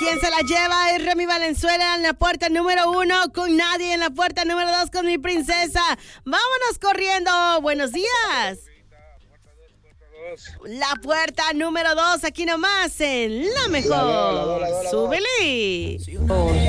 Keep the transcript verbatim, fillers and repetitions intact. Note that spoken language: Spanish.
¿Quién se la lleva? Es Remy Valenzuela en la puerta número uno con Nadie, en la puerta número dos con Mi Princesa. Vámonos corriendo. Buenos días. La puerta número dos aquí nomás en La Mejor. Súbele.